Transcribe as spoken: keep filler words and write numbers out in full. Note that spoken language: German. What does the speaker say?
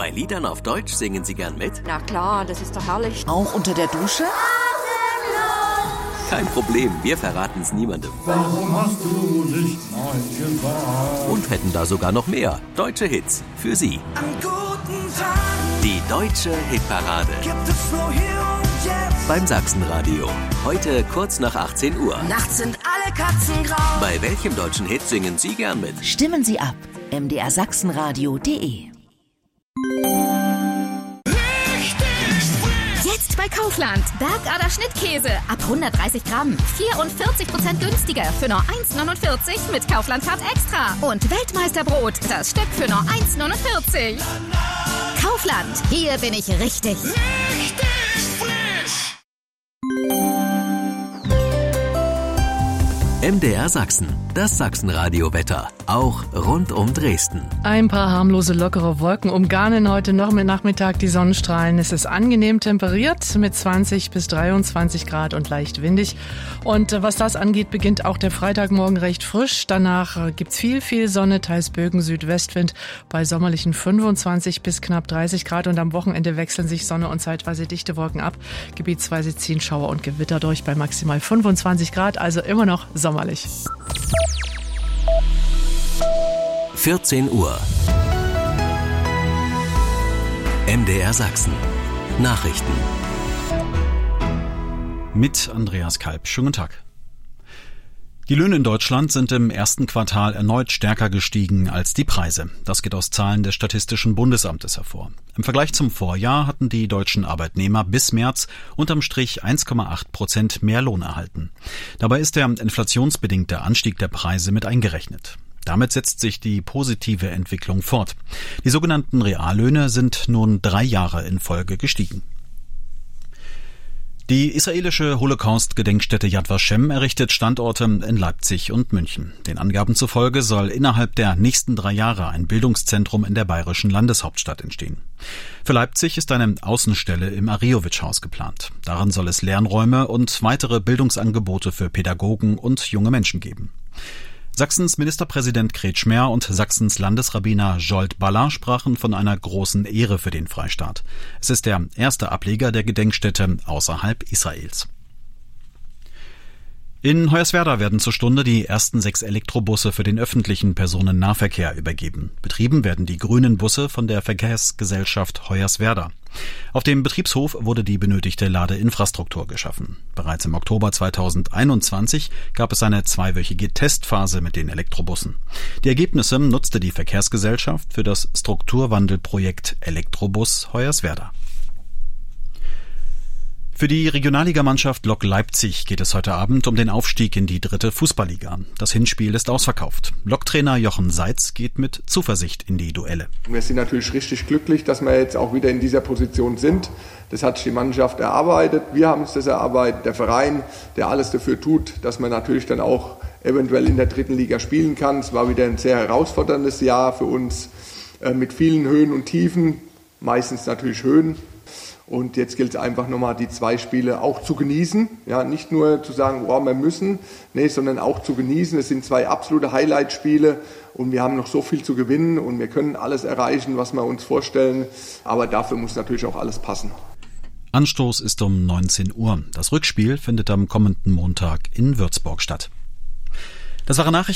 Bei Liedern auf Deutsch singen Sie gern mit? Na klar, das ist doch herrlich. Auch unter der Dusche? Kein Problem, wir verraten es niemandem. Warum hast du nicht Nein gesagt? Und hätten da sogar noch mehr deutsche Hits für Sie. An guten Tagen Die Deutsche Hitparade gibt es nur hier und jetzt. beim Sachsenradio. Heute kurz nach achtzehn Uhr. Nachts sind alle Katzen grau. Bei welchem deutschen Hit singen Sie gern mit? Stimmen Sie ab. m d r sachsenradio punkt d e Jetzt bei Kaufland. Bergader Schnittkäse ab hundertdreißig Gramm. vierundvierzig Prozent günstiger für nur eins neunundvierzig mit Kauflandcard Extra. Und Weltmeisterbrot, das Stück für nur eins neunundvierzig. Kaufland, hier bin ich richtig. Richtig frisch. M D R Sachsen, das Sachsenradio-Wetter, auch rund um Dresden. Ein paar harmlose, lockere Wolken umgarnen heute noch mit Nachmittag die Sonnenstrahlen. Es ist angenehm temperiert mit zwanzig bis dreiundzwanzig Grad und leicht windig. Und was das angeht, beginnt auch der Freitagmorgen recht frisch. Danach gibt's viel, viel Sonne, teils Bögen, Südwestwind bei sommerlichen fünfundzwanzig bis knapp dreißig Grad. Und am Wochenende wechseln sich Sonne und zeitweise dichte Wolken ab. Gebietsweise ziehen Schauer und Gewitter durch bei maximal fünfundzwanzig Grad, also immer noch sommerlich. vierzehn Uhr. M D R Sachsen. Nachrichten. Mit Andreas Kalb. Schönen guten Tag. Die Löhne in Deutschland sind im ersten Quartal erneut stärker gestiegen als die Preise. Das geht aus Zahlen des Statistischen Bundesamtes hervor. Im Vergleich zum Vorjahr hatten die deutschen Arbeitnehmer bis März unterm Strich eins Komma acht Prozent mehr Lohn erhalten. Dabei ist der inflationsbedingte Anstieg der Preise mit eingerechnet. Damit setzt sich die positive Entwicklung fort. Die sogenannten Reallöhne sind nun drei Jahre in Folge gestiegen. Die israelische Holocaust-Gedenkstätte Yad Vashem errichtet Standorte in Leipzig und München. Den Angaben zufolge soll innerhalb der nächsten drei Jahre ein Bildungszentrum in der bayerischen Landeshauptstadt entstehen. Für Leipzig ist eine Außenstelle im Ariowitsch-Haus geplant. Darin soll es Lernräume und weitere Bildungsangebote für Pädagogen und junge Menschen geben. Sachsens Ministerpräsident Kretschmer und Sachsens Landesrabbiner Zsolt Balla sprachen von einer großen Ehre für den Freistaat. Es ist der erste Ableger der Gedenkstätte außerhalb Israels. In Hoyerswerda werden zur Stunde die ersten sechs Elektrobusse für den öffentlichen Personennahverkehr übergeben. Betrieben werden die grünen Busse von der Verkehrsgesellschaft Hoyerswerda. Auf dem Betriebshof wurde die benötigte Ladeinfrastruktur geschaffen. Bereits im Oktober zweitausendeinundzwanzig gab es eine zweiwöchige Testphase mit den Elektrobussen. Die Ergebnisse nutzte die Verkehrsgesellschaft für das Strukturwandelprojekt Elektrobus Hoyerswerda. Für die Regionalligamannschaft Lok Leipzig geht es heute Abend um den Aufstieg in die dritte Fußballliga. Das Hinspiel ist ausverkauft. Lok-Trainer Jochen Seitz geht mit Zuversicht in die Duelle. Wir sind natürlich richtig glücklich, dass wir jetzt auch wieder in dieser Position sind. Das hat sich die Mannschaft erarbeitet. Wir haben es das erarbeitet. Der Verein, der alles dafür tut, dass man natürlich dann auch eventuell in der dritten Liga spielen kann. Es war wieder ein sehr herausforderndes Jahr für uns mit vielen Höhen und Tiefen, meistens natürlich Höhen. Und jetzt gilt es einfach nochmal, die zwei Spiele auch zu genießen. Ja, nicht nur zu sagen, oh, wir müssen, nee, sondern auch zu genießen. Es sind zwei absolute Highlight-Spiele und wir haben noch so viel zu gewinnen und wir können alles erreichen, was wir uns vorstellen. Aber dafür muss natürlich auch alles passen. Anstoß ist um neunzehn Uhr. Das Rückspiel findet am kommenden Montag in Würzburg statt. Das waren Nachrichten.